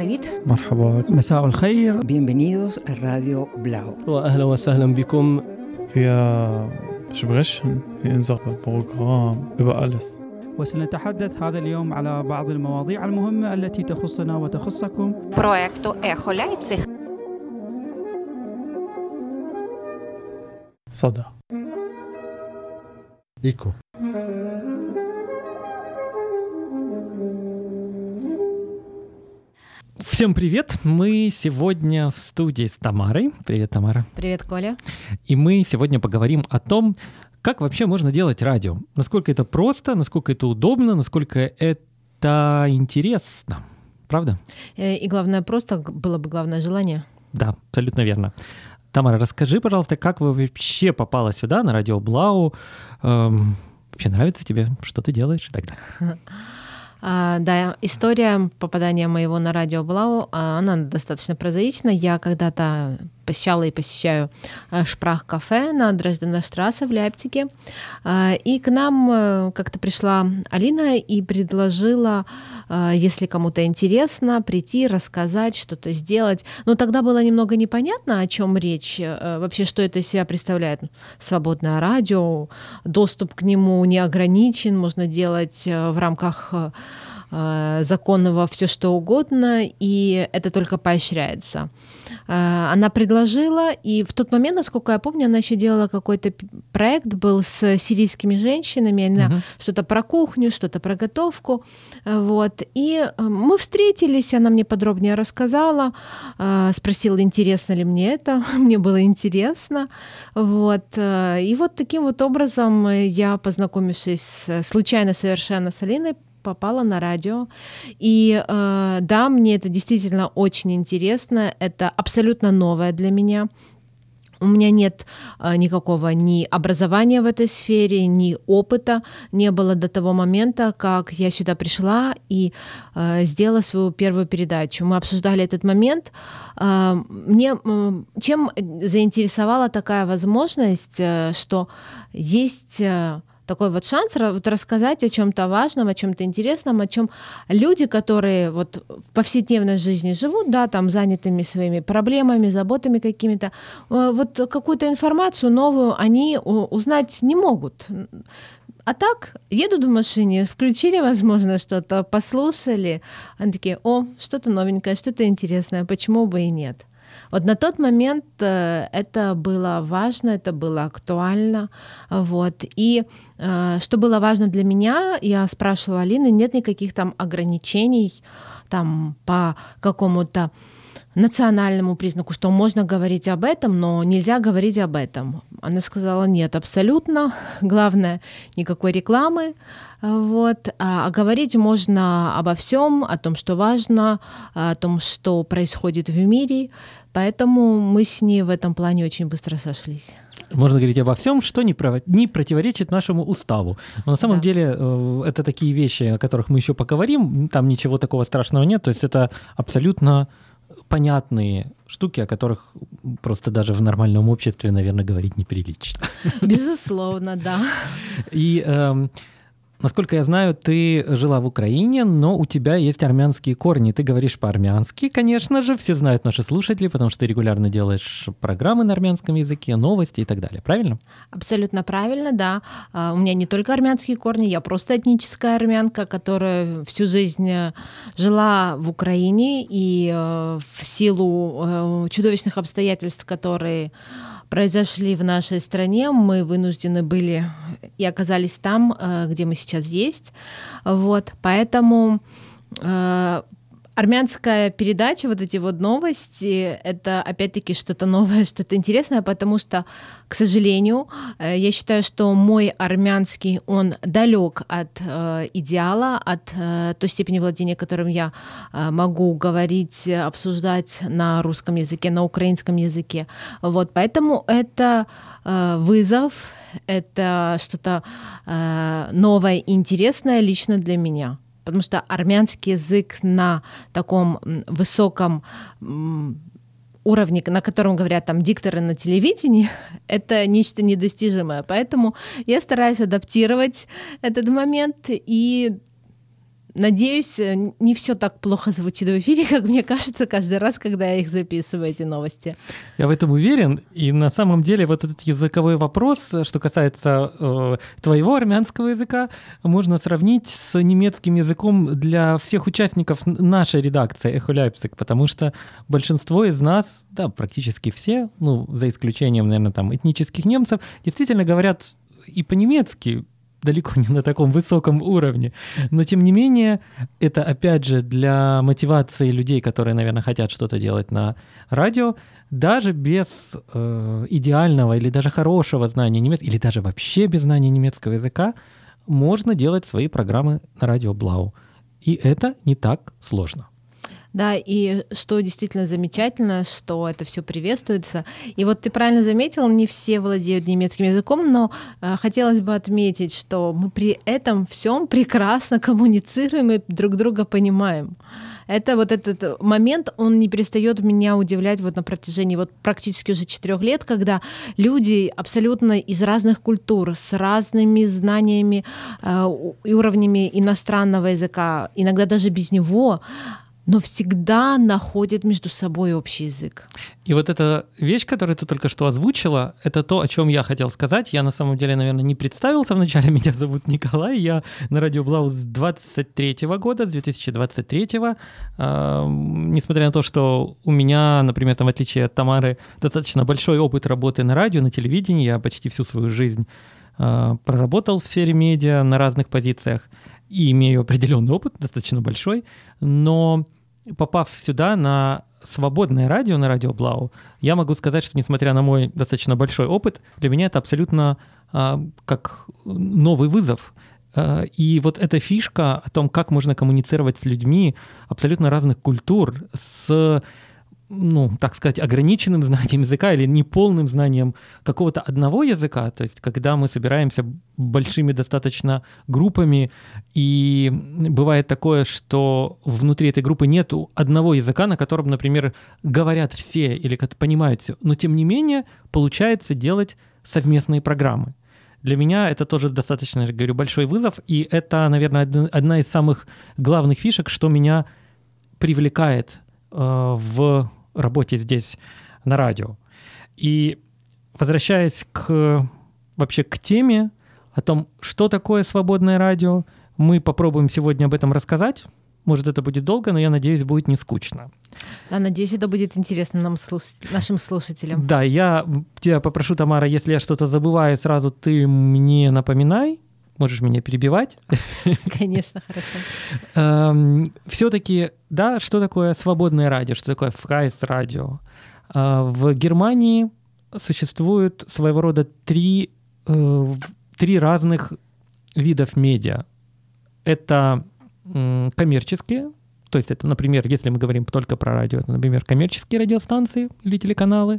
Привет. مرحبا. مساء الخير. Bienvenidos a Radio Blau. وأهلا وسهلا بكم. Wir sprechen in unserem Programm über alles. وسنتحدث هذا اليوم على بعض المواضيع المهمة التي تخصنا وتخصكم. Проекту «Эхо Лейпциг». صدى. إيكو. Всем привет! Мы сегодня в студии с Тамарой. Привет, Тамара. Привет, Коля. И мы сегодня поговорим о том, как вообще можно делать радио. Насколько это просто, насколько это удобно, насколько это интересно. Правда? И главное, просто было бы главное желание. Да, абсолютно верно. Тамара, расскажи, пожалуйста, как вы вообще попала сюда, на радио Блау? Вообще нравится тебе, что ты делаешь и так далее? Да, история попадания моего на радио Блау, она достаточно прозаична. Я когда-то посещала и посещаю Шпрах-кафе на Дрезденерштрассе в Лейпциге. И к нам как-то пришла Алина и предложила, если кому-то интересно, прийти, рассказать, что-то сделать. Но тогда было немного непонятно, о чем речь, вообще, что это из себя представляет. Свободное радио, доступ к нему не ограничен, можно делать в рамках законного все что угодно, и это только поощряется. Она предложила, и в тот момент, насколько я помню, она еще делала какой-то проект, был с сирийскими женщинами, она что-то про кухню, что-то про готовку, вот. И мы встретились, она мне подробнее рассказала, спросила, интересно ли мне это, мне было интересно, вот. И вот таким вот образом я, познакомившись случайно совершенно с Алиной, попала на радио. И да, мне это действительно очень интересно. Это абсолютно новое для меня. У меня нет никакого ни образования в этой сфере, ни опыта не было до того момента, как я сюда пришла и сделала свою первую передачу. Мы обсуждали этот момент. Мне чем заинтересовала такая возможность, что есть такой вот шанс вот рассказать о чем-то важном, о чем-то интересном, о чем люди, которые вот в повседневной жизни живут, да, там занятыми своими проблемами, заботами какими-то, вот какую-то информацию новую они узнать не могут. А так, едут в машине, включили, возможно, что-то, послушали, они такие: о, что-то новенькое, что-то интересное, почему бы и нет. Вот на тот момент это было важно, это было актуально. Вот. И что было важно для меня, я спрашивала Алины, нет никаких там ограничений там, по какому-то национальному признаку, что можно говорить об этом, но нельзя говорить об этом. Она сказала: нет, абсолютно. Главное, никакой рекламы. Вот. А говорить можно обо всем, о том, что важно, о том, что происходит в мире. Поэтому мы с ней в этом плане очень быстро сошлись. Можно говорить обо всем, что не противоречит нашему уставу. Но на самом деле это такие вещи, о которых мы еще поговорим. Там ничего такого страшного нет. То есть это абсолютно понятные штуки, о которых просто даже в нормальном обществе, наверное, говорить неприлично. Безусловно, да. И насколько я знаю, ты жила в Украине, но у тебя есть армянские корни. Ты говоришь по-армянски, конечно же. Все знают наши слушатели, потому что ты регулярно делаешь программы на армянском языке, новости и так далее. Правильно? Абсолютно правильно, да. У меня не только армянские корни, я просто этническая армянка, которая всю жизнь жила в Украине, и в силу чудовищных обстоятельств, которые произошли в нашей стране, мы вынуждены были и оказались там, где мы сейчас есть. Вот, поэтому армянская передача, вот эти вот новости, это опять-таки что-то новое, что-то интересное, потому что, к сожалению, я считаю, что мой армянский, он далек от идеала, от той степени владения, которым я могу говорить, обсуждать на русском языке, на украинском языке. Вот, поэтому это вызов, это что-то новое и интересное лично для меня. Потому что армянский язык на таком высоком уровне, на котором говорят там дикторы на телевидении, это нечто недостижимое. Поэтому я стараюсь адаптировать этот момент и Надеюсь, не все так плохо звучит в эфире, как мне кажется каждый раз, когда я их записываю, эти новости. Я в этом уверен. И на самом деле вот этот языковой вопрос, что касается твоего армянского языка, можно сравнить с немецким языком для всех участников нашей редакции «Эхо Лейпциг», потому что большинство из нас, да, практически все, ну, за исключением, наверное, там, этнических немцев, действительно говорят и по-немецки, далеко не на таком высоком уровне. Но, тем не менее, это, опять же, для мотивации людей, которые, наверное, хотят что-то делать на радио, даже без идеального или даже хорошего знания немецкого, или даже вообще без знания немецкого языка, можно делать свои программы на радио Blau. И это не так сложно. Да, и что действительно замечательно, что это все приветствуется. И вот ты правильно заметил, не все владеют немецким языком, но хотелось бы отметить, что мы при этом всем прекрасно коммуницируем и друг друга понимаем. Это вот этот момент, он не перестает меня удивлять вот на протяжении вот практически уже 4 лет, когда люди абсолютно из разных культур, с разными знаниями и уровнями иностранного языка, иногда даже без него, но всегда находят между собой общий язык. И вот эта вещь, которую ты только что озвучила, это то, о чем я хотел сказать. Я на самом деле, наверное, не представился вначале. Меня зовут Николай. Я на радио Blau с 23 года, с 2023. Несмотря на то, что у меня, например, там, в отличие от Тамары, достаточно большой опыт работы на радио, на телевидении. Я почти всю свою жизнь проработал в сфере медиа на разных позициях и имею определенный опыт, достаточно большой, но попав сюда на свободное радио, на радио Blau, я могу сказать, что несмотря на мой достаточно большой опыт, для меня это абсолютно как новый вызов. И вот эта фишка о том, как можно коммуницировать с людьми абсолютно разных культур, с, ну, так сказать, ограниченным знанием языка или неполным знанием какого-то одного языка, то есть когда мы собираемся большими достаточно группами, и бывает такое, что внутри этой группы нет одного языка, на котором, например, говорят все или понимают все, но тем не менее получается делать совместные программы. Для меня это тоже достаточно, я говорю, большой вызов, и это, наверное, одна из самых главных фишек, что меня привлекает в работе здесь на радио. И возвращаясь вообще к теме о том, что такое свободное радио, мы попробуем сегодня об этом рассказать. Может, это будет долго, но я надеюсь, будет не скучно. Да, надеюсь, это будет интересно нашим слушателям. Да, я тебя попрошу, Тамара, если я что-то забываю, сразу ты мне напоминай. Можешь меня перебивать. Конечно, хорошо. Все-таки, да, что такое свободное радио, что такое Freies радио? В Германии существует своего рода три разных видов медиа. Это коммерческие, то есть это, например, если мы говорим только про радио, это, например, коммерческие радиостанции или телеканалы.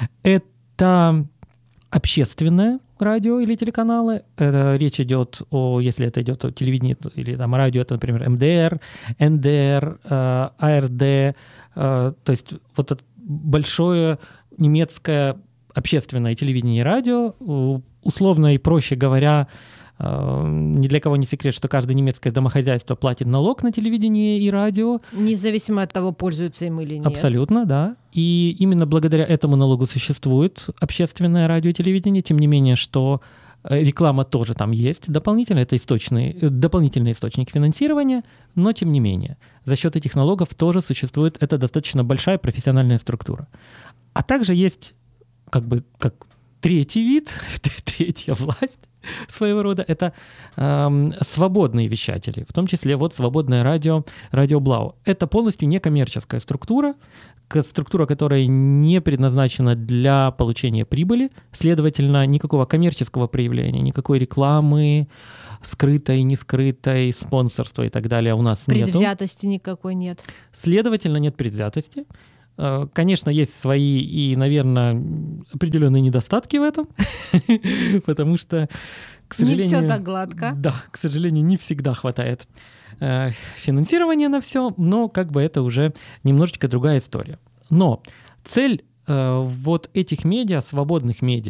Это общественное радио или телеканалы. Это речь идет если это идет о телевидении или там радио, это, например, МДР, НДР, АРД. То есть вот это большое немецкое общественное телевидение и радио. Условно и проще говоря, ни для кого не секрет, что каждое немецкое домохозяйство платит налог на телевидение и радио. Независимо от того, пользуются им или нет. Абсолютно, да. И именно благодаря этому налогу существует общественное радио и телевидение. Тем не менее, что реклама тоже там есть дополнительно. Это дополнительный источник финансирования. Но тем не менее, за счет этих налогов тоже существует эта достаточно большая профессиональная структура. А также есть как третий вид, третья власть своего рода, это свободные вещатели, в том числе вот свободное радио Blau. Это полностью некоммерческая структура, которая не предназначена для получения прибыли, следовательно, никакого коммерческого проявления, никакой рекламы, скрытой, не скрытой, спонсорства и так далее у нас нет. Предвзятости никакой нет. Следовательно, нет предвзятости. Конечно, есть свои и, наверное, определенные недостатки в этом, потому что, к сожалению... Не все так гладко. Да, к сожалению, не всегда хватает финансирования на все, но это уже немножечко другая история. Но цель вот этих медиа, свободных медиа,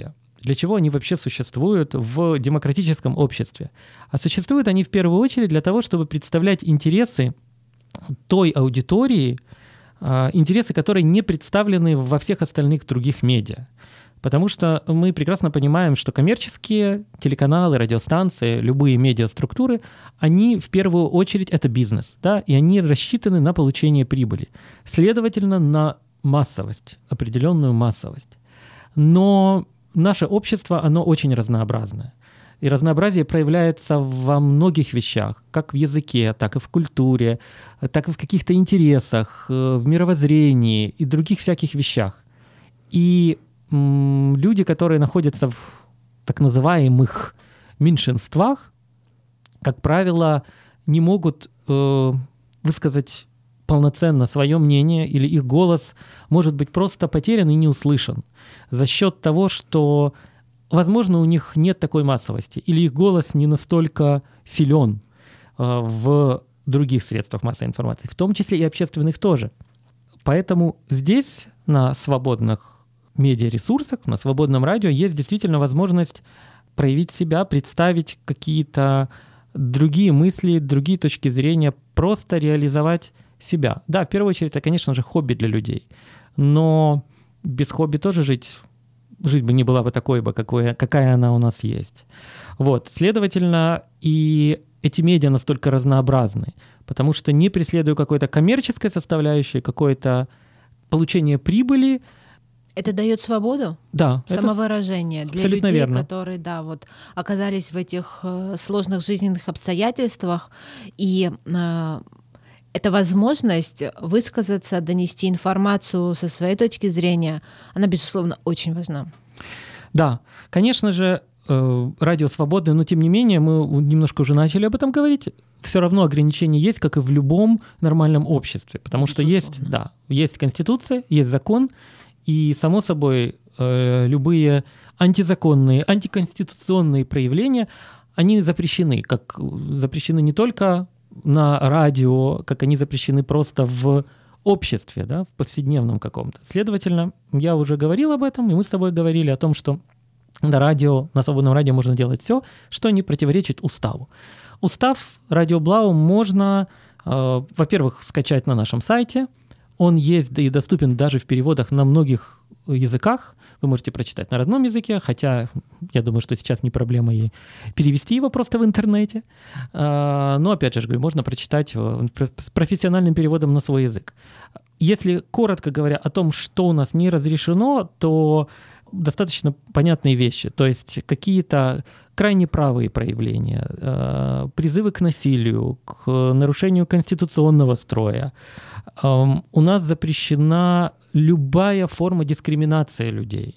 для чего они вообще существуют в демократическом обществе. А существуют они в первую очередь для того, чтобы представлять интересы той аудитории, интересы, которые не представлены во всех остальных других медиа. Потому что мы прекрасно понимаем, что коммерческие телеканалы, радиостанции, любые медиаструктуры, они в первую очередь это бизнес, да, и они рассчитаны на получение прибыли. Следовательно, на массовость, определенную массовость. Но наше общество, оно очень разнообразное. И разнообразие проявляется во многих вещах, как в языке, так и в культуре, так и в каких-то интересах, в мировоззрении и других всяких вещах. И люди, которые находятся в так называемых меньшинствах, как правило, не могут высказать полноценно свое мнение, или их голос может быть просто потерян и не услышан за счет того, что, возможно, у них нет такой массовости, или их голос не настолько силен в других средствах массовой информации, в том числе и общественных тоже. Поэтому здесь, на свободных медиаресурсах, на свободном радио, есть действительно возможность проявить себя, представить какие-то другие мысли, другие точки зрения, просто реализовать себя. Да, в первую очередь, это, конечно же, хобби для людей. Но без хобби тоже жизнь бы не была бы такой, какая она у нас есть. Вот. Следовательно, и эти медиа настолько разнообразны, потому что не преследуя какой-то коммерческой составляющей, какое-то получение прибыли. Это дает свободу? Да. Самовыражение для людей, верно. которые оказались в этих сложных жизненных обстоятельствах. И эта возможность высказаться, донести информацию со своей точки зрения, она, безусловно, очень важна. Да, конечно же, радио свободное, но тем не менее, мы немножко уже начали об этом говорить, все равно ограничения есть, как и в любом нормальном обществе, потому что есть Конституция, есть закон, и, само собой, любые антизаконные, антиконституционные проявления, они запрещены, как запрещены не только на радио, как они запрещены просто в обществе, да, в повседневном каком-то. Следовательно, я уже говорил об этом, и мы с тобой говорили о том, что на свободном радио можно делать все, что не противоречит уставу. Устав Радио Блау можно, во-первых, скачать на нашем сайте. Он есть и доступен даже в переводах на многих языках. Вы можете прочитать на родном языке, хотя я думаю, что сейчас не проблема и перевести его просто в интернете. Но, опять же, говорю, можно прочитать с профессиональным переводом на свой язык. Если коротко говоря о том, что у нас не разрешено, то достаточно понятные вещи. То есть какие-то крайне правые проявления, призывы к насилию, к нарушению конституционного строя. У нас запрещена любая форма дискриминации людей.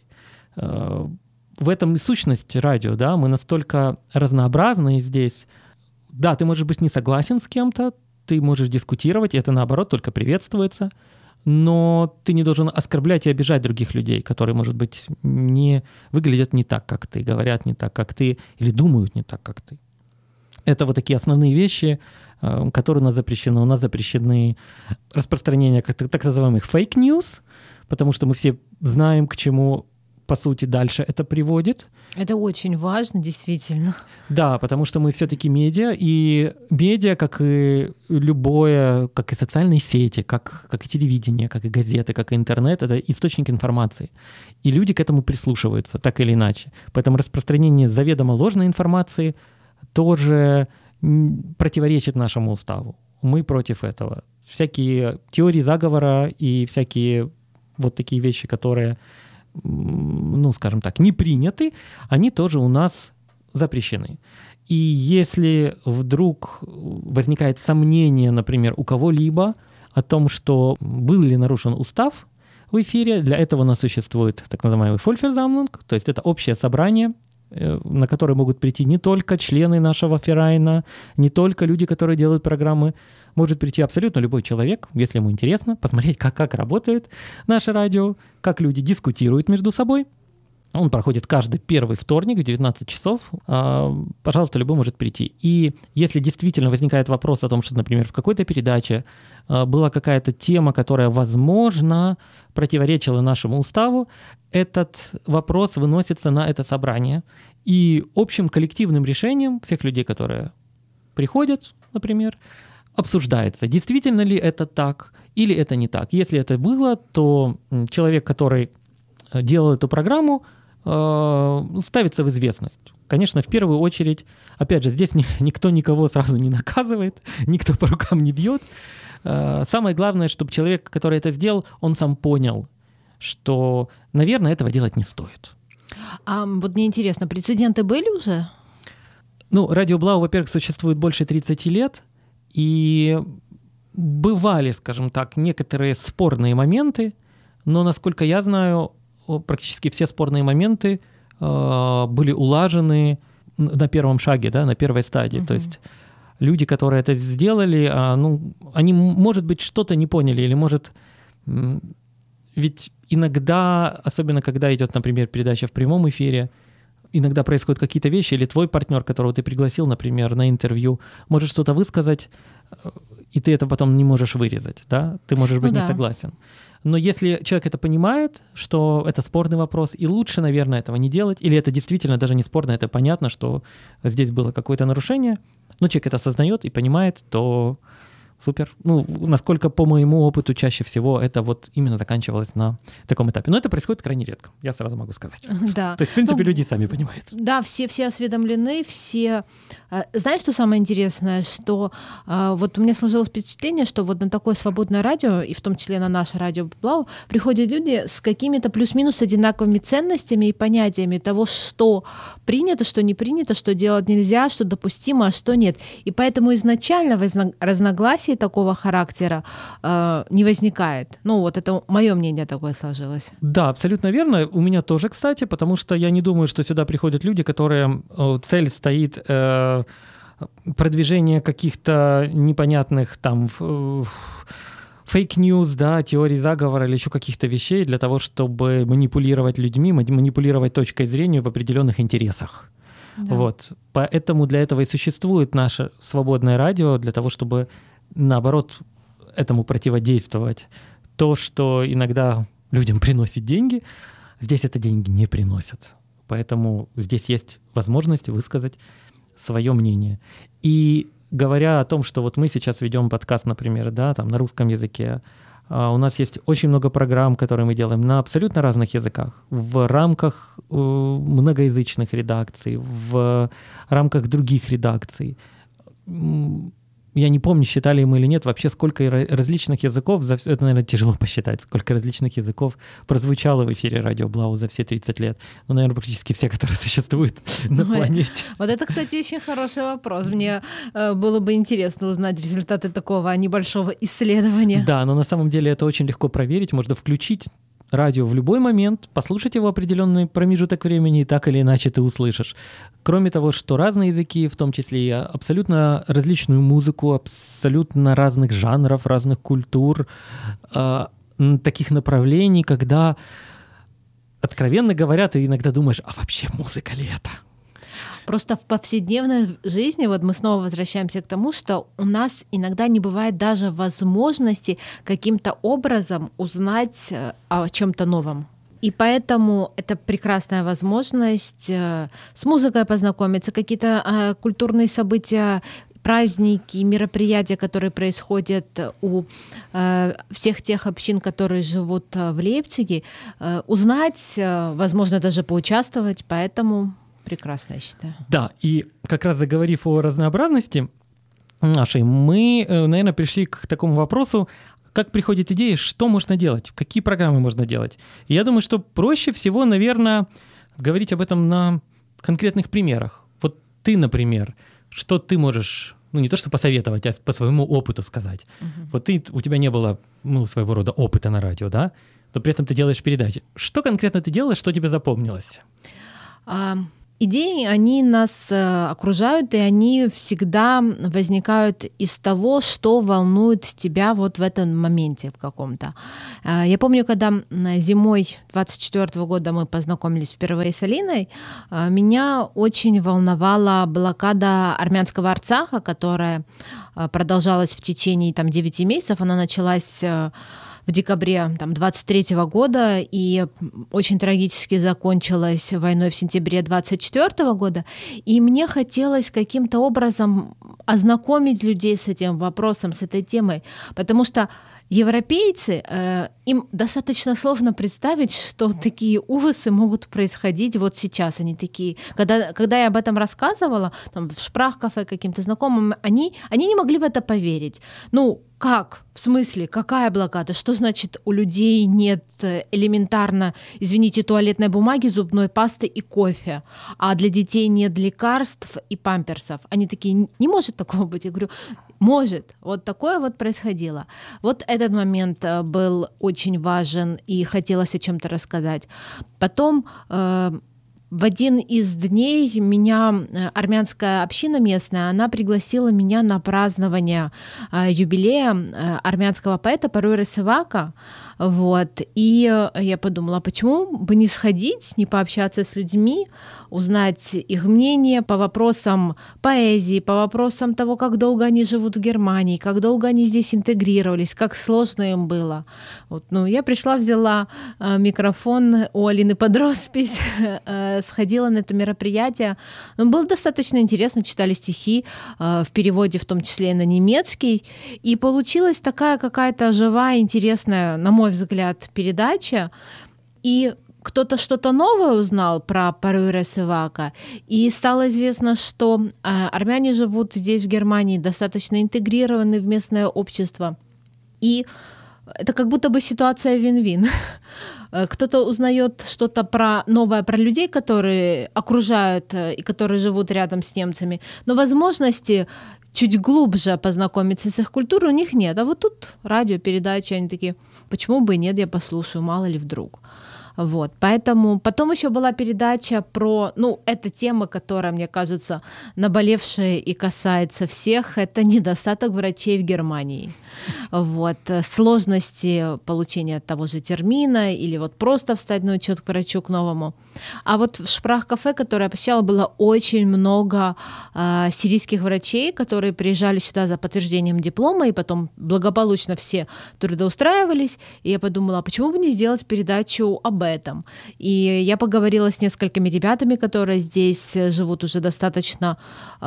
В этом и сущность радио, да, мы настолько разнообразны здесь. Да, ты можешь быть не согласен с кем-то, ты можешь дискутировать, и это, наоборот, только приветствуется, но ты не должен оскорблять и обижать других людей, которые, может быть, не выглядят не так, как ты, говорят не так, как ты, или думают не так, как ты. Это вот такие основные вещи, которые у нас запрещены. У нас запрещены распространение так называемых fake news, потому что мы все знаем, к чему, по сути, дальше это приводит. Это очень важно, действительно. Да, потому что мы все-таки медиа, и медиа, как и любое, как и социальные сети, как и телевидение, как и газеты, как и интернет, это источник информации. И люди к этому прислушиваются, так или иначе. Поэтому распространение заведомо ложной информации тоже противоречит нашему уставу. Мы против этого. Всякие теории заговора и всякие вот такие вещи, которые, ну, скажем так, не приняты, они тоже у нас запрещены. И если вдруг возникает сомнение, например, у кого-либо о том, что был ли нарушен устав в эфире, для этого у нас существует так называемый Vollversammlung, то есть это общее собрание, на которое могут прийти не только члены нашего Ферайна, не только люди, которые делают программы. Может прийти абсолютно любой человек, если ему интересно, посмотреть, как работает наше радио, как люди дискутируют между собой. Он проходит каждый первый вторник в 19 часов. Пожалуйста, любой может прийти. И если действительно возникает вопрос о том, что, например, в какой-то передаче была какая-то тема, которая, возможно, противоречила нашему уставу, этот вопрос выносится на это собрание. И общим коллективным решением всех людей, которые приходят, например, обсуждается, действительно ли это так или это не так. Если это было, то человек, который делал эту программу, ставится в известность. Конечно, в первую очередь, опять же, здесь никто никого сразу не наказывает, никто по рукам не бьет. Самое главное, чтобы человек, который это сделал, он сам понял, что, наверное, этого делать не стоит. А вот мне интересно, прецеденты были уже? Ну, Радио Блау, во-первых, существует больше 30 лет, и бывали, скажем так, некоторые спорные моменты, но, насколько я знаю, практически все спорные моменты были улажены на первом шаге, да, на первой стадии. То есть люди, которые это сделали, они, может быть, что-то не поняли, или, может, ведь иногда, особенно когда идет, например, передача в прямом эфире, иногда происходят какие-то вещи, или твой партнер, которого ты пригласил, например, на интервью, может что-то высказать, и ты это потом не можешь вырезать, да? Ты можешь быть не согласен. Но если человек это понимает, что это спорный вопрос, и лучше, наверное, этого не делать, или это действительно даже не спорно, это понятно, что здесь было какое-то нарушение, но человек это осознает и понимает, то супер. Ну, насколько по моему опыту чаще всего это вот именно заканчивалось на таком этапе. Но это происходит крайне редко, я сразу могу сказать. Да. То есть, в принципе, люди сами понимают. Да, все осведомлены, все... Знаешь, что самое интересное? Что вот у меня сложилось впечатление, что вот на такое свободное радио, и в том числе на наше радио Блау, приходят люди с какими-то плюс-минус одинаковыми ценностями и понятиями того, что принято, что не принято, что делать нельзя, что допустимо, а что нет. И поэтому изначально разногласий такого характера не возникает. Ну, вот это мое мнение такое сложилось. Да, абсолютно верно. У меня тоже, кстати, потому что я не думаю, что сюда приходят люди, которые цель стоит продвижение каких-то непонятных там фейк-ньюс, да, теорий заговора или еще каких-то вещей для того, чтобы манипулировать людьми, манипулировать точкой зрения в определенных интересах. Да. Вот. Поэтому для этого и существует наше свободное радио, для того, чтобы, наоборот, этому противодействовать. То, что иногда людям приносит деньги, здесь это деньги не приносят. Поэтому здесь есть возможность высказать свое мнение. И говоря о том, что вот мы сейчас ведем подкаст, например, да, там на русском языке, у нас есть очень много программ, которые мы делаем на абсолютно разных языках, в рамках многоязычных редакций, в рамках других редакций. Я не помню, считали мы или нет, вообще сколько различных языков, это, наверное, тяжело посчитать, сколько различных языков прозвучало в эфире Радио Блау за все 30 лет. Ну, наверное, практически все, которые существуют на планете. Вот это, кстати, очень хороший вопрос. Мне было бы интересно узнать результаты такого небольшого исследования. Да, но на самом деле это очень легко проверить. Можно включить радио в любой момент, послушать его определенный промежуток времени, и так или иначе ты услышишь. Кроме того, что разные языки, в том числе и абсолютно различную музыку, абсолютно разных жанров, разных культур, таких направлений, когда, откровенно говоря, ты иногда думаешь, а вообще музыка ли это? Просто в повседневной жизни, вот мы снова возвращаемся к тому, что у нас иногда не бывает даже возможности каким-то образом узнать о чем-то новом. И поэтому это прекрасная возможность с музыкой познакомиться, какие-то культурные события, праздники, мероприятия, которые происходят у всех тех общин, которые живут в Лейпциге, узнать, возможно, даже поучаствовать, поэтому... Прекрасно, я считаю. Да, и как раз заговорив о разнообразности нашей, мы, наверное, пришли к такому вопросу, как приходит идея, что можно делать, какие программы можно делать. И я думаю, что проще всего, наверное, говорить об этом на конкретных примерах. Вот ты, например, что ты можешь, ну не то что посоветовать, а по своему опыту сказать. Вот у тебя не было, своего рода опыта на радио, да? Но при этом ты делаешь передачи. Что конкретно ты делаешь, что тебе запомнилось? Идеи, они нас окружают, и они всегда возникают из того, что волнует тебя вот в этом моменте в каком-то. Я помню, когда зимой 24 года мы познакомились впервые с Алиной, меня очень волновала блокада армянского Арцаха, которая продолжалась в течение 9 месяцев. Она началась в декабре 23 года и очень трагически закончилась войной в сентябре 24 года. И мне хотелось каким-то образом ознакомить людей с этим вопросом, с этой темой, потому что европейцы, им достаточно сложно представить, что такие ужасы могут происходить вот сейчас. Они такие, когда я об этом рассказывала, в шпрах-кафе каким-то знакомым, они не могли в это поверить. Как? В смысле? Какая блокада? Что значит у людей нет элементарно, извините, туалетной бумаги, зубной пасты и кофе, а для детей нет лекарств и памперсов? Они такие, не может такого быть. Я говорю, может. Вот такое вот происходило. Вот этот момент был очень важен, и хотелось о чем-то рассказать. Потом в один из дней меня армянская община местная, она пригласила меня на празднование юбилея армянского поэта Паруйра Севака. Вот. И я подумала, почему бы не сходить, не пообщаться с людьми, узнать их мнение по вопросам поэзии, по вопросам того, как долго они живут в Германии, как долго они здесь интегрировались, как сложно им было. Вот. Я пришла, взяла микрофон у Алины под роспись, сходила на это мероприятие. Было достаточно интересно, читали стихи в переводе, в том числе и на немецкий, и получилась такая какая-то живая, интересная, на мой взгляд, передача. И кто-то что-то новое узнал про Паруйра Севака, и стало известно, что армяне живут здесь, в Германии, достаточно интегрированы в местное общество. И это как будто бы ситуация вин-вин. Кто-то узнает что-то новое про людей, которые окружают и которые живут рядом с немцами, но возможности чуть глубже познакомиться с их культурой у них нет. А вот тут радиопередачи, они такие, почему бы и нет, я послушаю, мало ли вдруг. Вот, поэтому потом еще была передача про, эта тема, которая, мне кажется, наболевшая и касается всех, это недостаток врачей в Германии. Вот, сложности получения того же термина или вот просто встать на учет к врачу, к новому. А вот в шпрах-кафе, которое я посещала, было очень много сирийских врачей, которые приезжали сюда за подтверждением диплома, и потом благополучно все трудоустраивались. И я подумала, а почему бы не сделать передачу об этом? И я поговорила с несколькими ребятами, которые здесь живут уже достаточно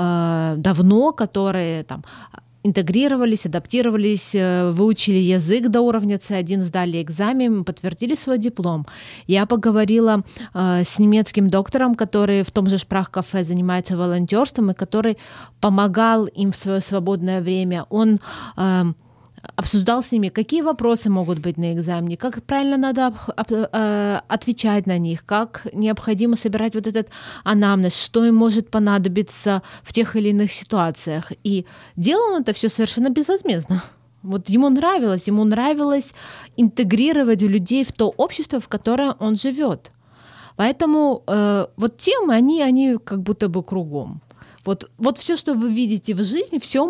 давно, которые интегрировались, адаптировались, выучили язык до уровня C1, сдали экзамен, подтвердили свой диплом. Я поговорила с немецким доктором, который в том же шпрах-кафе занимается волонтерством и который помогал им в свое свободное время. Он обсуждал с ними, какие вопросы могут быть на экзамене, как правильно надо отвечать на них, как необходимо собирать вот этот анамнез, что им может понадобиться в тех или иных ситуациях. И делал он это все совершенно безвозмездно. Вот ему нравилось интегрировать людей в то общество, в которое он живет. Поэтому вот темы, они как будто бы кругом. Вот все, что вы видите в жизни, все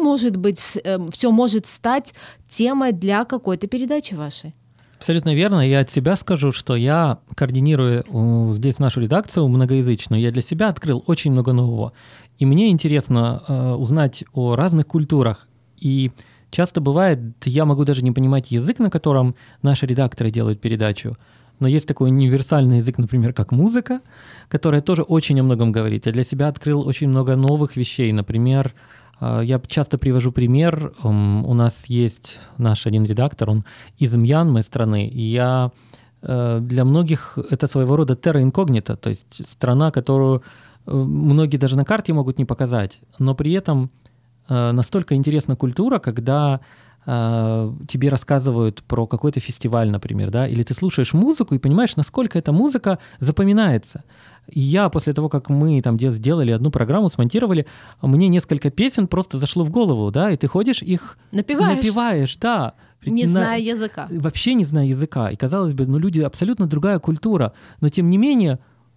может стать темой для какой-то передачи вашей. Абсолютно верно. Я от себя скажу, что я координирую здесь нашу редакцию многоязычную. Я для себя открыл очень много нового. И мне интересно узнать о разных культурах. И часто бывает, я могу даже не понимать язык, на котором наши редакторы делают передачу. Но есть такой универсальный язык, например, как музыка, которая тоже очень о многом говорит. Я для себя открыл очень много новых вещей. Например, я часто привожу пример. У нас есть наш один редактор, он из Мьянмы страны. И для многих это своего рода терра инкогнита, то есть страна, которую многие даже на карте могут не показать. Но при этом настолько интересна культура, когда тебе рассказывают про какой-то фестиваль, например, да, или ты слушаешь музыку и понимаешь, насколько эта музыка запоминается. И я после того, как мы там сделали одну программу, смонтировали, мне несколько песен просто зашло в голову, да, и ты ходишь их напеваешь, да. Не зная языка. Вообще не зная языка. И казалось бы, люди абсолютно другая культура, но тем не менее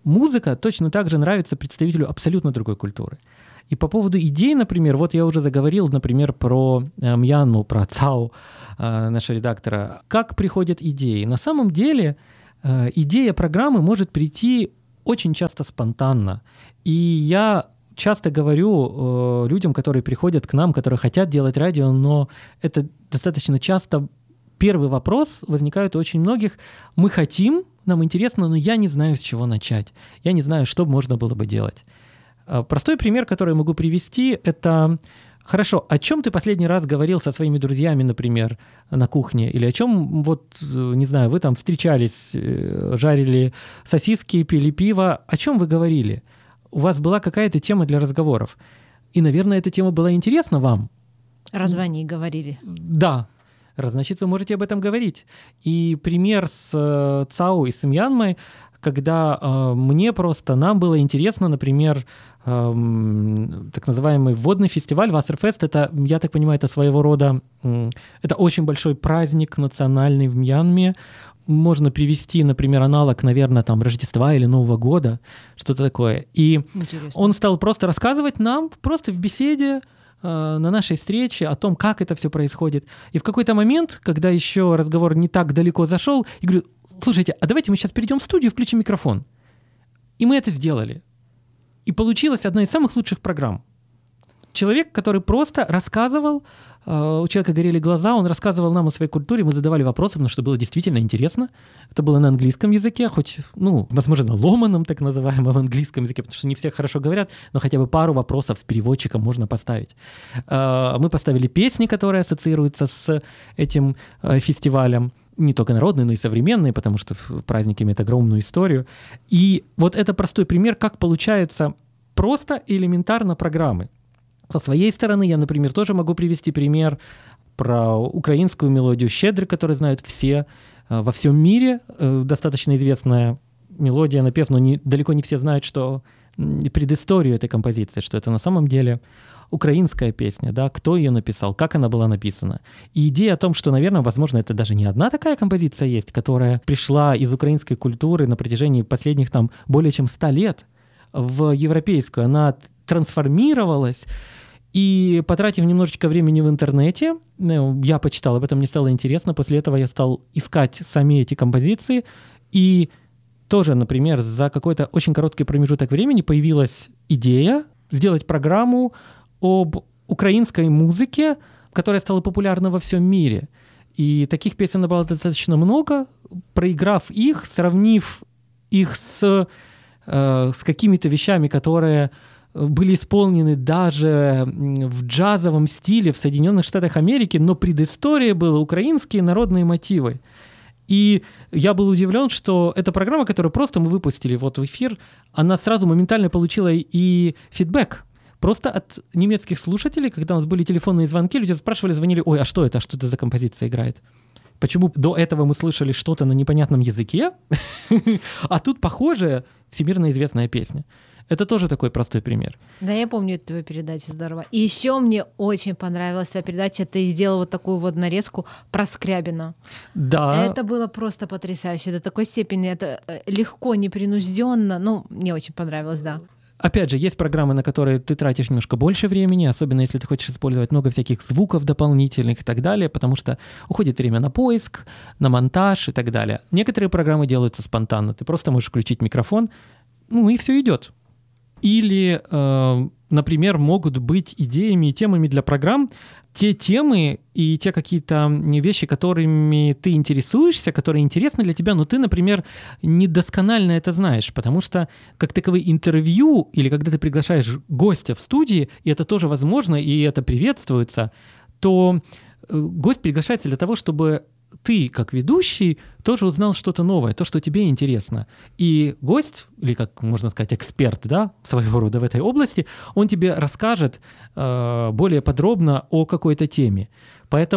музыка точно так же нравится представителю абсолютно другой культуры. И по поводу идей, например, вот я уже заговорил, например, про Мьянму, про ЦАО, нашего редактора. Как приходят идеи? На самом деле идея программы может прийти очень часто спонтанно. И я часто говорю людям, которые приходят к нам, которые хотят делать радио, но это достаточно часто первый вопрос возникает у очень многих. Мы хотим, нам интересно, но я не знаю, с чего начать. Я не знаю, что можно было бы делать. Простой пример, который я могу привести, это... Хорошо, о чем ты последний раз говорил со своими друзьями, например, на кухне? Или о чем, вот, не знаю, вы там встречались, жарили сосиски, пили пиво. О чем вы говорили? У вас была какая-то тема для разговоров. И, наверное, эта тема была интересна вам. Разве они говорили? Да. Значит, вы можете об этом говорить. И пример с ЦАО и с Мьянмой, когда нам было интересно, например, так называемый водный фестиваль Вассерфест. Это, я так понимаю, это своего рода, это очень большой праздник национальный в Мьянме. Можно привести, например, аналог, наверное, там Рождества или Нового года, что-то такое. И интересно. Он стал просто рассказывать нам, просто в беседе, на нашей встрече о том, как это все происходит. И в какой-то момент, когда еще разговор не так далеко зашел, я говорю: слушайте, а давайте мы сейчас перейдем в студию, включим микрофон. И мы это сделали. И получилась одна из самых лучших программ. Человек, который просто рассказывал, у человека горели глаза, он рассказывал нам о своей культуре, мы задавали вопросы, потому что было действительно интересно. Это было на английском языке, хоть, возможно, на ломаном так называемом английском языке, потому что не все хорошо говорят, но хотя бы пару вопросов с переводчиком можно поставить. Мы поставили песни, которые ассоциируются с этим фестивалем, не только народные, но и современные, потому что праздник имеет огромную историю. И вот это простой пример, как получается просто и элементарно программы. Со своей стороны я, например, тоже могу привести пример про украинскую мелодию «Щедры», которую знают все во всем мире. Достаточно известная мелодия, напев, но далеко не все знают, что предысторию этой композиции, что это на самом деле украинская песня, да, кто ее написал, как она была написана. И идея о том, что, наверное, возможно, это даже не одна такая композиция есть, которая пришла из украинской культуры на протяжении последних более чем 100 лет в европейскую. Она трансформировалась. И потратив немножечко времени в интернете, я почитал, об этом мне стало интересно. После этого я стал искать сами эти композиции. И тоже, например, за какой-то очень короткий промежуток времени появилась идея сделать программу об украинской музыке, которая стала популярна во всем мире. И таких песен было достаточно много. Проиграв их, сравнив их с какими-то вещами, которые были исполнены даже в джазовом стиле в Соединенных Штатах Америки, но предыстория была украинские народные мотивы. И я был удивлен, что эта программа, которую просто мы выпустили в эфир, она сразу моментально получила и фидбэк. Просто от немецких слушателей, когда у нас были телефонные звонки, люди спрашивали, звонили: ой, а что это за композиция играет? Почему до этого мы слышали что-то на непонятном языке, а тут похожая всемирно известная песня? Это тоже такой простой пример. Да, я помню эту твою передачу, здорово. И еще мне очень понравилась твоя передача. Ты сделал вот такую вот нарезку про Скрябина. Да. Это было просто потрясающе. До такой степени это легко, непринужденно. Мне очень понравилось, да. Опять же, есть программы, на которые ты тратишь немножко больше времени, особенно если ты хочешь использовать много всяких звуков дополнительных и так далее, потому что уходит время на поиск, на монтаж и так далее. Некоторые программы делаются спонтанно. Ты просто можешь включить микрофон, и все идет. Или, например, могут быть идеями и темами для программ те темы и те какие-то вещи, которыми ты интересуешься, которые интересны для тебя, но ты, например, недосконально это знаешь, потому что как таковые интервью или когда ты приглашаешь гостя в студии, и это тоже возможно, и это приветствуется, то гость приглашается для того, чтобы ты, как ведущий, тоже узнал что-то новое, то, что тебе интересно. И гость, или, как можно сказать, эксперт, да, своего рода в этой области, он тебе расскажет более подробно о какой-то теме. Поэтому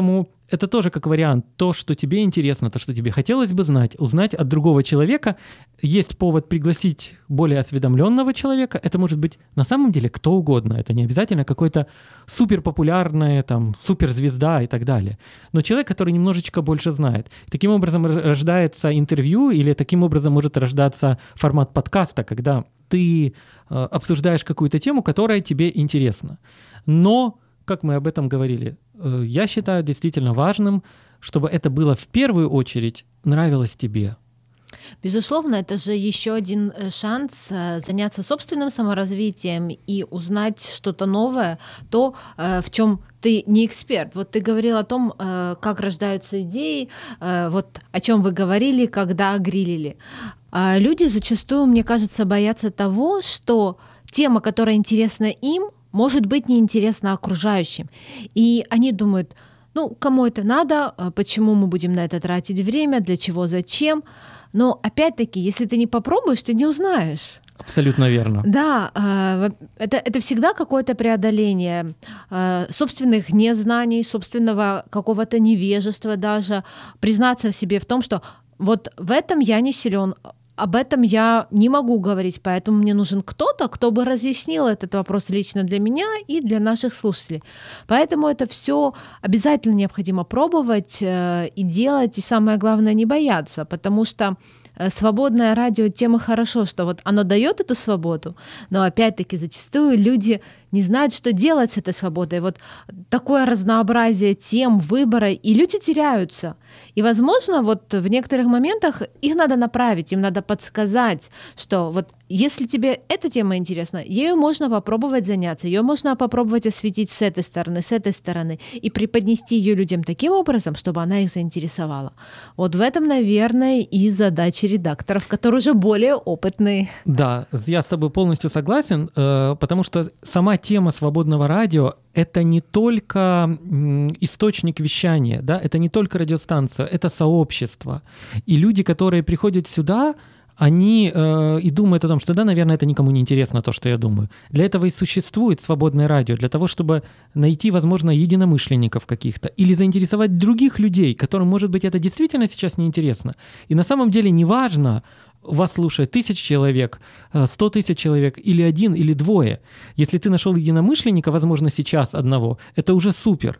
это тоже как вариант. То, что тебе интересно, то, что тебе хотелось бы знать, узнать от другого человека. Есть повод пригласить более осведомленного человека. Это может быть на самом деле кто угодно. Это не обязательно какой-то суперпопулярная, там, суперзвезда и так далее. Но человек, который немножечко больше знает. Таким образом рождается интервью, или таким образом может рождаться формат подкаста, когда ты обсуждаешь какую-то тему, которая тебе интересна. Но, как мы об этом говорили, я считаю действительно важным, чтобы это было в первую очередь нравилось тебе. Безусловно, это же еще один шанс заняться собственным саморазвитием и узнать что-то новое, то, в чем ты не эксперт. Вот ты говорил о том, как рождаются идеи, вот о чем вы говорили, когда грилили. Люди зачастую, мне кажется, боятся того, что тема, которая интересна им, может быть неинтересна окружающим. И они думают, кому это надо, почему мы будем на это тратить время, для чего, зачем. Но опять-таки, если ты не попробуешь, ты не узнаешь. Абсолютно верно. Да, это всегда какое-то преодоление собственных незнаний, собственного какого-то невежества даже, признаться в себе в том, что вот в этом я не силен, об этом я не могу говорить, поэтому мне нужен кто-то, кто бы разъяснил этот вопрос лично для меня и для наших слушателей. Поэтому это все обязательно необходимо пробовать и делать, и самое главное не бояться, потому что свободное радио тем и хорошо, что вот оно дает эту свободу, но опять-таки зачастую люди не знают, что делать с этой свободой. Вот такое разнообразие тем, выбора, и люди теряются. И, возможно, вот в некоторых моментах их надо направить, им надо подсказать, что вот если тебе эта тема интересна, ею можно попробовать заняться, ее можно попробовать осветить с этой стороны, и преподнести ее людям таким образом, чтобы она их заинтересовала. Вот в этом, наверное, и задача редакторов, которые уже более опытные. Да, я с тобой полностью согласен, потому что сама тема свободного радио — это не только источник вещания, да, это не только радиостанция, это сообщество. И люди, которые приходят сюда, они и думают о том, что да, наверное, это никому не интересно, то, что я думаю. Для этого и существует свободное радио, для того, чтобы найти, возможно, единомышленников каких-то или заинтересовать других людей, которым, может быть, это действительно сейчас неинтересно. И на самом деле неважно, вас слушает 1000 человек, 100 000 человек, или 1, или 2. Если ты нашел единомышленника, возможно, сейчас одного, это уже супер.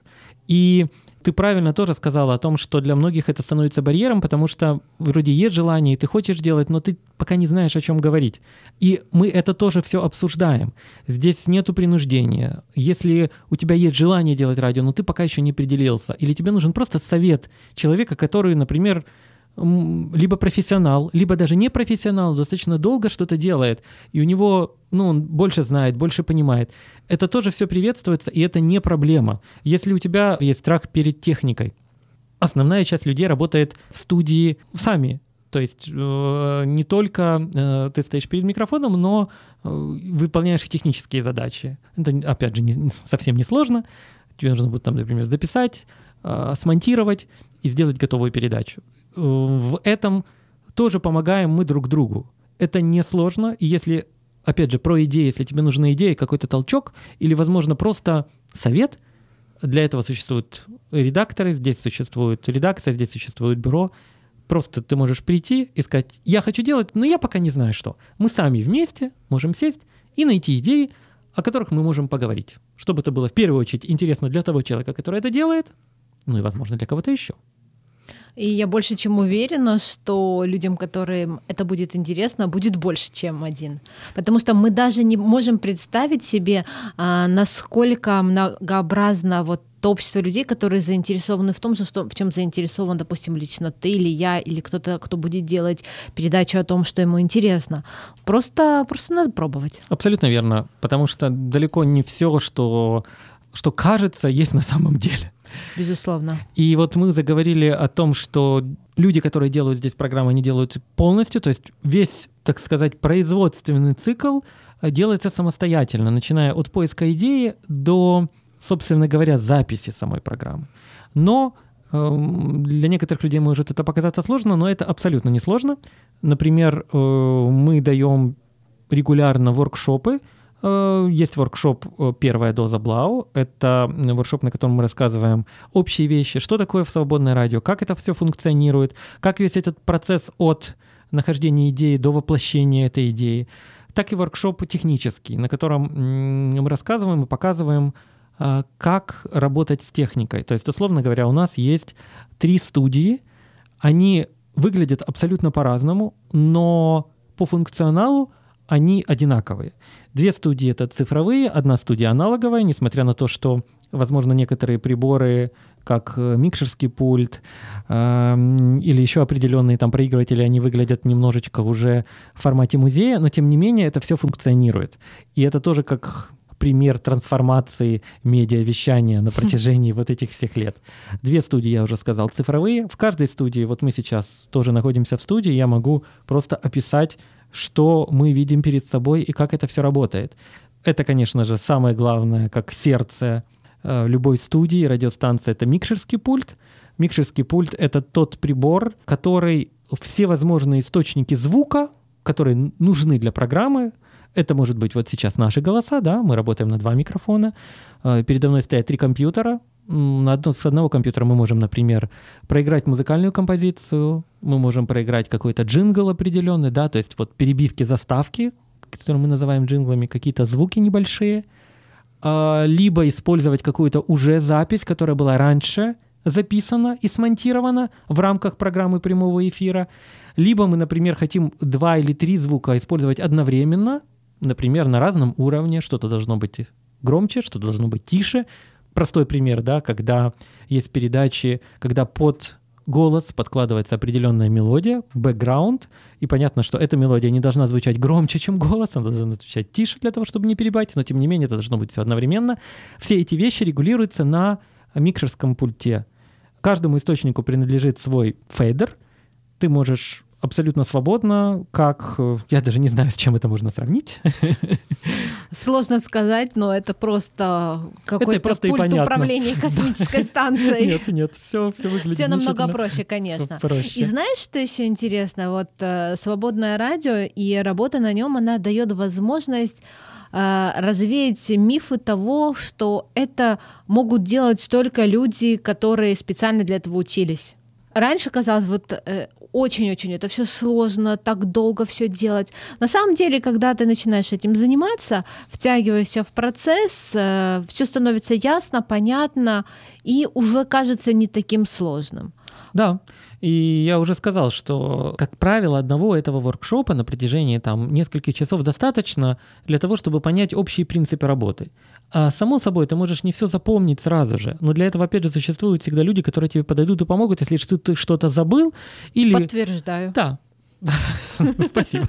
И ты правильно тоже сказала о том, что для многих это становится барьером, потому что вроде есть желание, и ты хочешь делать, но ты пока не знаешь, о чем говорить. И мы это тоже все обсуждаем. Здесь нету принуждения. Если у тебя есть желание делать радио, но ты пока еще не определился, или тебе нужен просто совет человека, который, например, либо профессионал, либо даже не профессионал, достаточно долго что-то делает, и у него, он больше знает, больше понимает. Это тоже все приветствуется, и это не проблема. Если у тебя есть страх перед техникой, основная часть людей работает в студии сами. То есть не только ты стоишь перед микрофоном, но выполняешь технические задачи. Это, опять же, совсем не сложно. Тебе нужно будет, например, записать, смонтировать и сделать готовую передачу. В этом тоже помогаем мы друг другу. Это несложно, и если, опять же, про идеи, если тебе нужна идея, какой-то толчок, или, возможно, просто совет, для этого существуют редакторы, здесь существует редакция, здесь существует бюро. Просто ты можешь прийти и сказать, я хочу делать, но я пока не знаю что. Мы сами вместе можем сесть и найти идеи, о которых мы можем поговорить. Чтобы это было в первую очередь интересно для того человека, который это делает, и, возможно, для кого-то еще. И я больше чем уверена, что людям, которым это будет интересно, будет больше, чем один. Потому что мы даже не можем представить себе, насколько многообразно вот то общество людей, которые заинтересованы в том же, в чем заинтересован, допустим, лично ты или я, или кто-то, кто будет делать передачу о том, что ему интересно. Просто надо пробовать. Абсолютно верно, потому что далеко не все, что кажется, есть на самом деле. Безусловно. И вот мы заговорили о том, что люди, которые делают здесь программы, они делают полностью, то есть весь, так сказать, производственный цикл делается самостоятельно, начиная от поиска идеи до, собственно говоря, записи самой программы. Но для некоторых людей может это показаться сложно, но это абсолютно не сложно. Например, мы даем регулярно воркшопы Есть воркшоп «Первая доза Blau». Это воркшоп, на котором мы рассказываем общие вещи, что такое в свободное радио, как это все функционирует, как весь этот процесс от нахождения идеи до воплощения этой идеи. Так и воркшоп технический, на котором мы рассказываем и показываем, как работать с техникой. То есть, условно говоря, у нас есть 3 студии, они выглядят абсолютно по-разному, но по функционалу они одинаковые. 2 студии — это цифровые, 1 студия аналоговая, несмотря на то, что, возможно, некоторые приборы, как микшерский пульт или еще определенные там проигрыватели, они выглядят немножечко уже в формате музея, но тем не менее это все функционирует. И это тоже как пример трансформации медиавещания на протяжении вот этих всех лет. 2 студии, я уже сказал, цифровые. В каждой студии, вот мы сейчас тоже находимся в студии, я могу просто описать, что мы видим перед собой и как это все работает. Это, конечно же, самое главное, как сердце любой студии, радиостанции, это микшерский пульт. Микшерский пульт — это тот прибор, который все возможные источники звука, которые нужны для программы, это может быть вот сейчас наши голоса, да, мы работаем на 2 микрофона, передо мной стоят 3 компьютера, с одного компьютера мы можем, например, проиграть музыкальную композицию, мы можем проиграть какой-то джингл определенный, да, то есть вот перебивки, заставки, которые мы называем джинглами, какие-то звуки небольшие, либо использовать какую-то уже запись, которая была раньше записана и смонтирована в рамках программы прямого эфира, либо мы, например, хотим 2 или 3 звука использовать одновременно, например, на разном уровне, что-то должно быть громче, что-то должно быть тише. Простой пример, да, когда есть передачи, когда под голос подкладывается определенная мелодия, бэкграунд, и понятно, что эта мелодия не должна звучать громче, чем голос, она должна звучать тише для того, чтобы не перебивать, но тем не менее это должно быть все одновременно. Все эти вещи регулируются на микшерском пульте. Каждому источнику принадлежит свой фейдер. Ты можешь абсолютно свободно, как... Я даже не знаю, с чем это можно сравнить. Сложно сказать, но это просто какой-то пульт управления космической станцией. Нет, все выглядит все намного проще, конечно. И знаешь, что еще интересно? Вот свободное радио и работа на нем, она дает возможность развеять мифы того, что это могут делать только люди, которые специально для этого учились. Раньше казалось, вот очень-очень это все сложно, так долго все делать. На самом деле, когда ты начинаешь этим заниматься, втягиваешься в процесс, все становится ясно, понятно и уже кажется не таким сложным. Да, и я уже сказал, что, как правило, одного этого воркшопа на протяжении там нескольких часов достаточно для того, чтобы понять общие принципы работы. А само собой, ты можешь не все запомнить сразу же, но для этого, опять же, существуют всегда люди, которые тебе подойдут и помогут, если ты что-то забыл. Или... Подтверждаю. Да. Спасибо.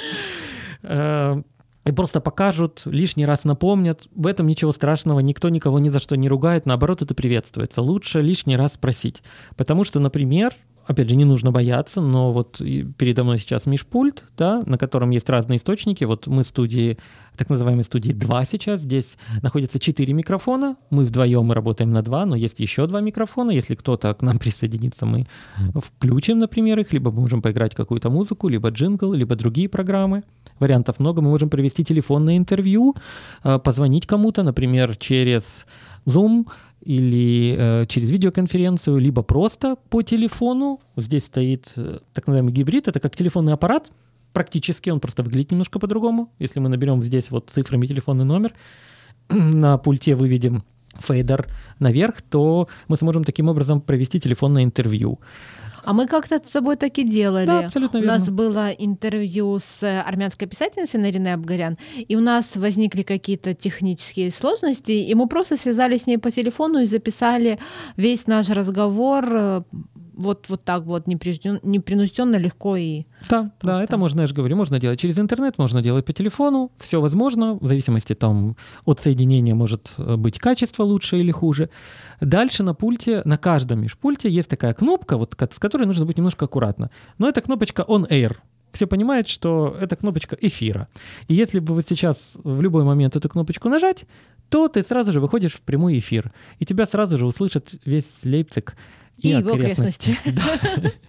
И просто покажут, лишний раз напомнят. В этом ничего страшного, никто никого ни за что не ругает, наоборот, это приветствуется. Лучше лишний раз спросить. Потому что, например, опять же, не нужно бояться, но вот передо мной сейчас межпульт, да, на котором есть разные источники. Вот мы в студии, так называемой студии 2 сейчас. Здесь находится 4 микрофона. Мы вдвоем работаем на 2, но есть еще 2 микрофона. Если кто-то к нам присоединится, мы включим, например, их. Либо мы можем поиграть какую-то музыку, либо джингл, либо другие программы. Вариантов много. Мы можем провести телефонное интервью, позвонить кому-то, например, через Zoom или через видеоконференцию, либо просто по телефону. Здесь стоит так называемый гибрид. Это как телефонный аппарат. Практически он просто выглядит немножко по-другому. Если мы наберем здесь вот цифрами телефонный номер, на пульте выведем фейдер наверх, то мы сможем таким образом провести телефонное интервью. А мы как-то с собой так и делали. Да, абсолютно верно. У нас было интервью с армянской писательницей Нариной Абгарян, и у нас возникли какие-то технические сложности, и мы просто связались с ней по телефону и записали весь наш разговор вот так вот, непринужденно, легко и да, просто. Да, это можно, я же говорю, можно делать через интернет, можно делать по телефону, все возможно, в зависимости там, от соединения может быть качество лучше или хуже. Дальше на пульте, на каждом межпульте есть такая кнопка, вот, с которой нужно быть немножко аккуратно. Но это кнопочка On Air. Все понимают, что это кнопочка эфира. И если бы вот сейчас в любой момент эту кнопочку нажать, то ты сразу же выходишь в прямой эфир. И тебя сразу же услышит весь Лейпциг и его окрестности.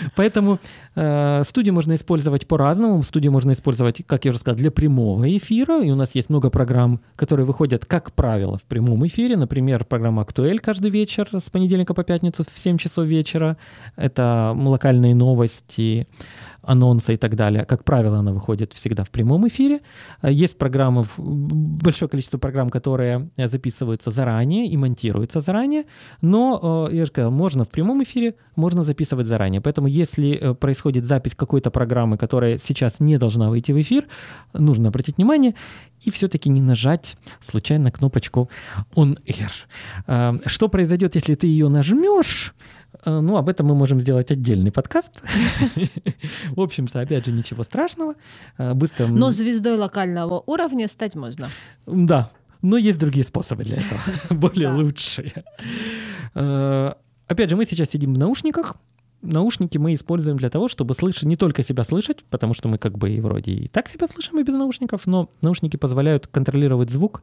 Поэтому студию можно использовать по-разному. Студию можно использовать, как я уже сказал, для прямого эфира. И у нас есть много программ, которые выходят, как правило, в прямом эфире. Например, программа «Актуэль» каждый вечер с понедельника по пятницу в 7 часов вечера. Это локальные новости, анонсы и так далее. Как правило, она выходит всегда в прямом эфире. Есть программы, большое количество программ, которые записываются заранее и монтируются заранее, но, я же сказал, можно в прямом эфире, можно записывать заранее. Поэтому если происходит запись какой-то программы, которая сейчас не должна выйти в эфир, нужно обратить внимание и все-таки не нажать случайно кнопочку «On Air». Что произойдет, если ты ее нажмешь? Ну, об этом мы можем сделать отдельный подкаст. В общем-то, опять же, ничего страшного. Быстро... Но звездой локального уровня стать можно. Да, но есть другие способы для этого, более лучшие. Опять же, мы сейчас сидим в наушниках. Наушники мы используем для того, чтобы слышать, не только себя слышать, потому что мы как бы и вроде и так себя слышим и без наушников, но наушники позволяют контролировать звук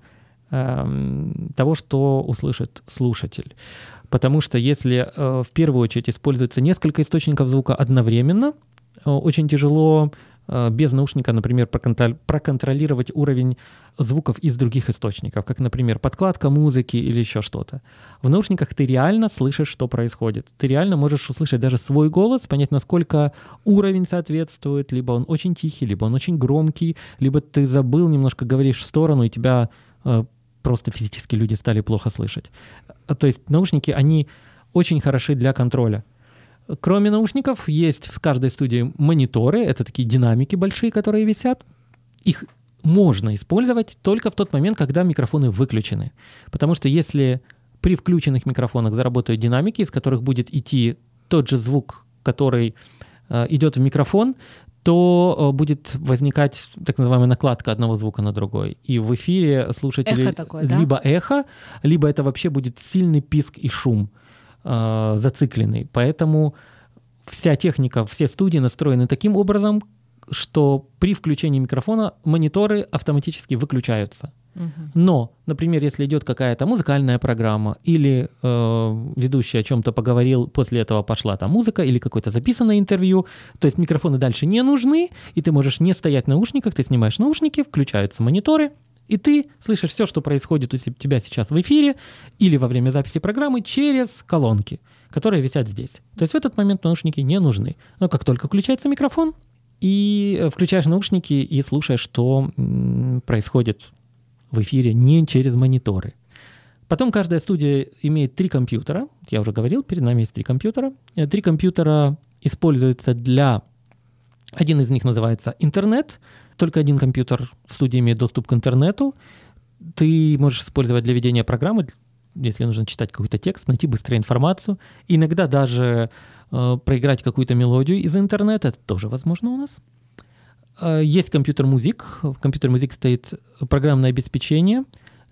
того, что услышит слушатель. Потому что если в первую очередь используется несколько источников звука одновременно, очень тяжело без наушника, например, проконтролировать уровень звуков из других источников, как, например, подкладка музыки или еще что-то. В наушниках ты реально слышишь, что происходит. Ты реально можешь услышать даже свой голос, понять, насколько уровень соответствует, либо он очень тихий, либо он очень громкий, либо ты забыл, немножко говоришь в сторону, и тебя просто физически люди стали плохо слышать. То есть наушники, они очень хороши для контроля. Кроме наушников, есть в каждой студии мониторы, это такие динамики большие, которые висят. Их можно использовать только в тот момент, когда микрофоны выключены. Потому что если при включенных микрофонах заработают динамики, из которых будет идти тот же звук, который идет в микрофон, то будет возникать так называемая накладка одного звука на другой. И в эфире слушатели либо эхо, либо это вообще будет сильный писк и шум зацикленный. Поэтому вся техника, все студии настроены таким образом, что при включении микрофона мониторы автоматически выключаются. Но, например, если идет какая-то музыкальная программа или ведущий о чем-то поговорил, после этого пошла там музыка или какое-то записанное интервью, то есть микрофоны дальше не нужны, и ты можешь не стоять в наушниках, ты снимаешь наушники, включаются мониторы, и ты слышишь все, что происходит у тебя сейчас в эфире или во время записи программы через колонки, которые висят здесь. То есть в этот момент наушники не нужны. Но как только включается микрофон, и включаешь наушники и слушаешь, что происходит в эфире не через мониторы. Потом каждая студия имеет 3 компьютера. Я уже говорил, перед нами есть 3 компьютера. 3 компьютера используются для... Один из них называется интернет. Только один компьютер в студии имеет доступ к интернету. Ты можешь использовать для ведения программы, если нужно читать какой-то текст, найти быстро информацию. Иногда даже проиграть какую-то мелодию из интернета. Это тоже возможно у нас. Есть компьютер Music. В компьютер Music стоит программное обеспечение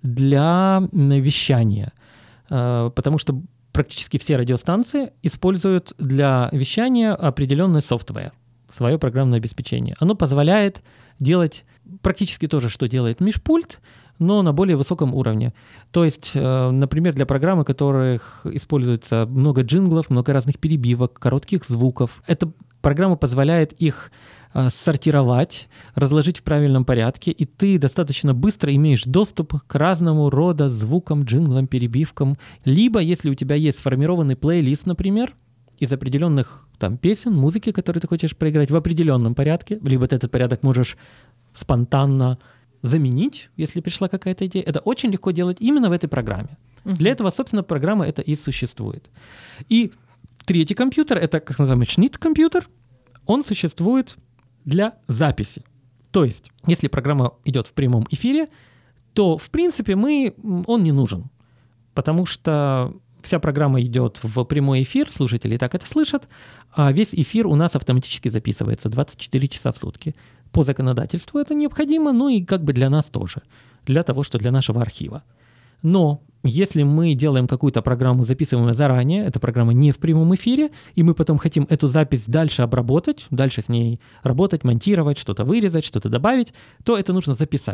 для вещания, потому что практически все радиостанции используют для вещания определенный софтвер, свое программное обеспечение. Оно позволяет делать практически то же, что делает межпульт, но на более высоком уровне. То есть, например, для программ, в которых используется много джинглов, много разных перебивок, коротких звуков, эта программа позволяет их сортировать, разложить в правильном порядке, и ты достаточно быстро имеешь доступ к разному рода звукам, джинглам, перебивкам. Либо, если у тебя есть сформированный плейлист, например, из определенных там песен, музыки, которые ты хочешь проиграть в определенном порядке, либо ты этот порядок можешь спонтанно заменить, если пришла какая-то идея. Это очень легко делать именно в этой программе. Для этого, собственно, программа это и существует. И третий компьютер, это, как называемый шнит-компьютер, он существует для записи. То есть, если программа идет в прямом эфире, то, в принципе, он не нужен, потому что вся программа идет в прямой эфир, слушатели и так это слышат, а весь эфир у нас автоматически записывается 24 часа в сутки. По законодательству это необходимо, ну и как бы для нас тоже, для того, что для нашего архива. Но если мы делаем какую-то программу, записываем ее заранее, эта программа не в прямом эфире, и мы потом хотим эту запись дальше обработать, дальше с ней работать, монтировать, что-то вырезать, что-то добавить, то это нужно записать.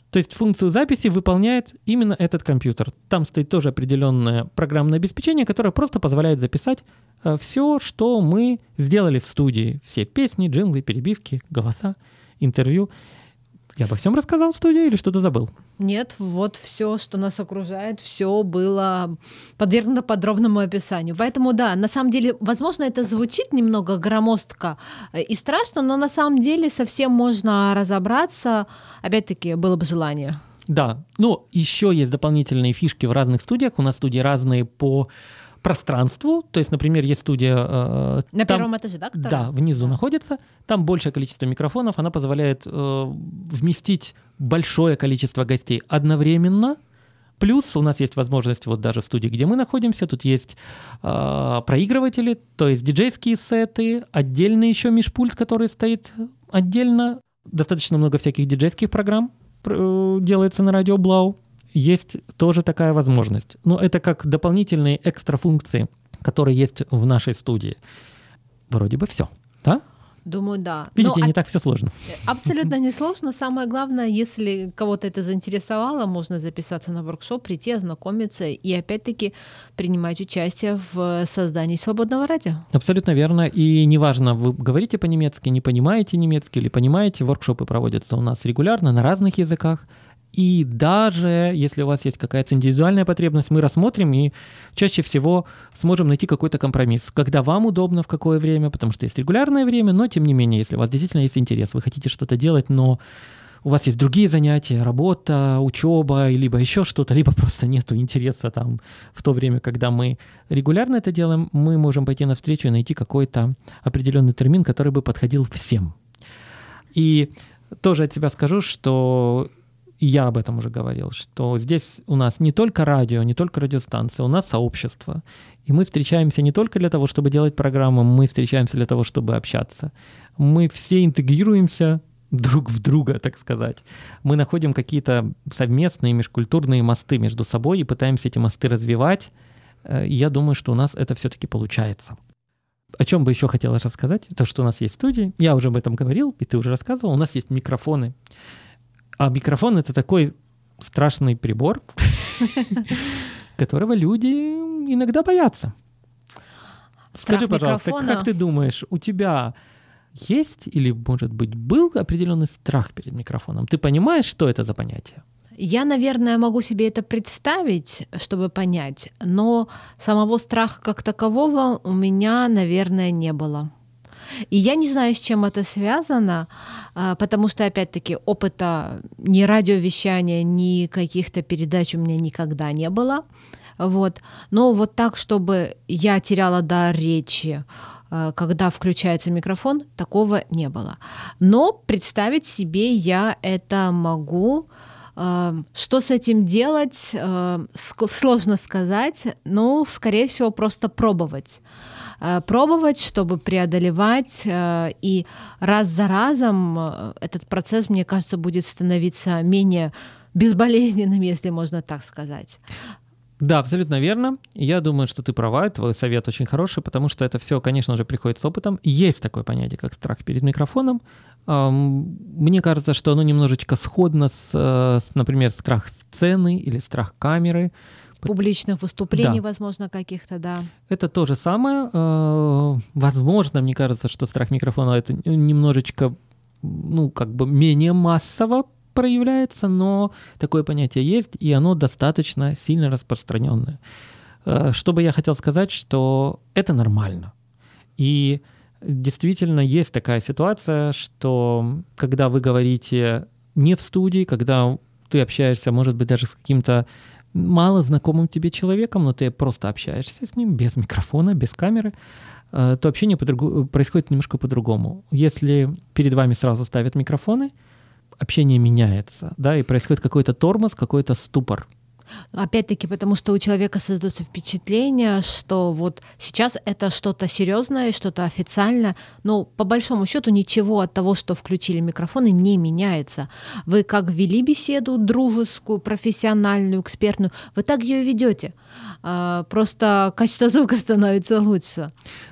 То есть функцию записи выполняет именно этот компьютер. Там стоит тоже определенное программное обеспечение, которое просто позволяет записать все, что мы сделали в студии. Все песни, джинглы, перебивки, голоса, интервью. Я обо всем рассказал в студии или что-то забыл? Нет, вот все, что нас окружает, все было подвергнуто подробному описанию. Поэтому да, на самом деле, возможно, это звучит немного громоздко и страшно, но на самом деле совсем можно разобраться. Опять-таки, было бы желание. Да, но еще есть дополнительные фишки в разных студиях. У нас студии разные по пространству. То есть, например, есть студия... На там, первом этаже, да? Которая? Да, внизу находится. Там большее количество микрофонов. Она позволяет вместить большое количество гостей одновременно. Плюс у нас есть возможность, вот даже в студии, где мы находимся, тут есть проигрыватели, то есть диджейские сеты, отдельный еще межпульт, который стоит отдельно. Достаточно много всяких диджейских программ делается на радио Blau. Есть тоже такая возможность. Но это как дополнительные экстра функции, которые есть в нашей студии. Вроде бы все, да? Думаю, да. Видите, не так все сложно. Абсолютно не сложно. Самое главное, если кого-то это заинтересовало, можно записаться на воркшоп, прийти, ознакомиться и опять-таки принимать участие в создании свободного радио. Абсолютно верно. И неважно, вы говорите по-немецки, не понимаете немецкий или понимаете, воркшопы проводятся у нас регулярно на разных языках. И даже если у вас есть какая-то индивидуальная потребность, мы рассмотрим и чаще всего сможем найти какой-то компромисс, когда вам удобно, в какое время, потому что есть регулярное время, но тем не менее, если у вас действительно есть интерес, вы хотите что-то делать, но у вас есть другие занятия, работа, учеба, либо еще что-то, либо просто нету интереса там в то время, когда мы регулярно это делаем, мы можем пойти навстречу и найти какой-то определенный термин, который бы подходил всем. И тоже от себя скажу, что я об этом уже говорил, что здесь у нас не только радио, не только радиостанция, у нас сообщество. И мы встречаемся не только для того, чтобы делать программу, мы встречаемся для того, чтобы общаться. Мы все интегрируемся друг в друга, так сказать. Мы находим какие-то совместные межкультурные мосты между собой и пытаемся эти мосты развивать. И я думаю, что у нас это все-таки получается. О чем бы еще хотелось рассказать? То, что у нас есть студии. Я уже об этом говорил, и ты уже рассказывал. У нас есть микрофоны. А микрофон — это такой страшный прибор, которого люди иногда боятся. Скажи, пожалуйста, как ты думаешь, у тебя есть или, может быть, был определенный страх перед микрофоном? Ты понимаешь, что это за понятие? Я, наверное, могу себе это представить, чтобы понять, но самого страха как такового у меня, наверное, не было. И я не знаю, с чем это связано, потому что, опять-таки, опыта ни радиовещания, ни каких-то передач у меня никогда не было. Вот. Но вот так, чтобы я теряла дар речи, когда включается микрофон, такого не было. Но представить себе я это могу. Что с этим делать, сложно сказать, но, скорее всего, просто пробовать. Пробовать, чтобы преодолевать, и раз за разом этот процесс, мне кажется, будет становиться менее безболезненным, если можно так сказать. Да, абсолютно верно. Я думаю, что ты права, твой совет очень хороший, потому что это все, конечно же, приходит с опытом. Есть такое понятие, как страх перед микрофоном. Мне кажется, что оно немножечко сходно с, например, страх сцены или страх камеры. Публичных выступлений, да. Возможно, каких-то, да. Это то же самое. Возможно, мне кажется, что страх микрофона это немножечко, менее массово проявляется, но такое понятие есть, и оно достаточно сильно распространенное. Что бы я хотел сказать, что это нормально. И действительно есть такая ситуация, что когда вы говорите не в студии, когда ты общаешься, может быть, даже с каким-то мало знакомым тебе человеком, но ты просто общаешься с ним без микрофона, без камеры, то общение происходит немножко по-другому. Если перед вами сразу ставят микрофоны, общение меняется, да, и происходит какой-то тормоз, какой-то ступор. Опять-таки, потому что у человека создается впечатление, что вот сейчас это что-то серьезное, что-то официальное, но по большому счету ничего от того, что включили микрофоны, не меняется. Вы как вели беседу дружескую, профессиональную, экспертную, вы так ее ведете. Просто качество звука становится лучше.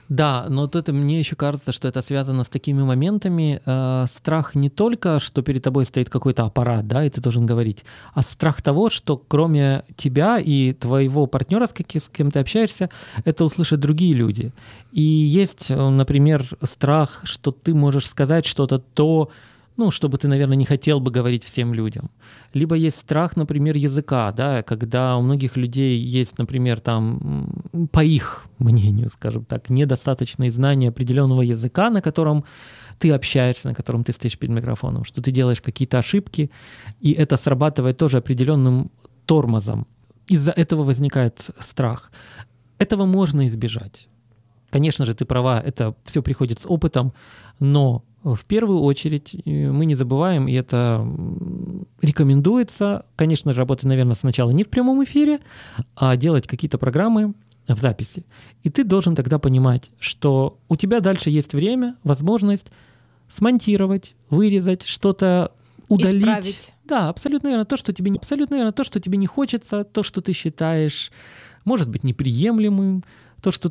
Да, но вот это мне еще кажется, что это связано с такими моментами. Страх не только, что перед тобой стоит какой-то аппарат, да, и ты должен говорить, а страх того, что кроме тебя и твоего партнера, с кем ты общаешься, это услышат другие люди. И есть, например, страх, что ты можешь сказать что-то то, что бы ты, наверное, не хотел бы говорить всем людям. Либо есть страх, например, языка, да, когда у многих людей есть, например, там, по их мнению, скажем так, недостаточные знания определенного языка, на котором ты общаешься, на котором ты стоишь перед микрофоном, что ты делаешь какие-то ошибки, и это срабатывает тоже определенным тормозом. Из-за этого возникает страх. Этого можно избежать. Конечно же, ты права, это все приходит с опытом, но в первую очередь мы не забываем, и это рекомендуется, конечно же, работать, наверное, сначала не в прямом эфире, а делать какие-то программы в записи. И ты должен тогда понимать, что у тебя дальше есть время, возможность смонтировать, вырезать, что-то удалить. Исправить. Да, абсолютно верно. То, что тебе не хочется, то, что ты считаешь, может быть, неприемлемым, то, что